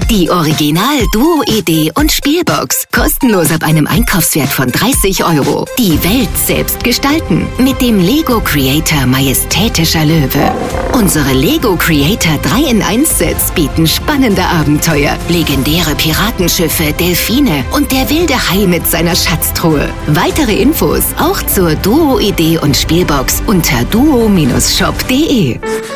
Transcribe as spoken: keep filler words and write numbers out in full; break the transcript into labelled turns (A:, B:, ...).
A: Die Original-Duo-Idee und Spielbox. Kostenlos ab einem Einkaufswert von dreißig Euro. Die Welt selbst gestalten. Mit dem Lego Creator Majestätischer Löwe. Unsere Lego Creator drei in eins Sets bieten spannende Abenteuer, legendäre Piratenschiffe, Delfine und der wilde Hai mit seiner Schatztruhe. Weitere Infos auch zur Duo-Idee und Spielbox unter duo Bindestrich shop punkt de.